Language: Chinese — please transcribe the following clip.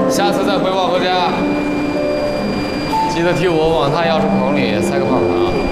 下次再回宝哥家，记得替我往他钥匙孔里塞个棒糖。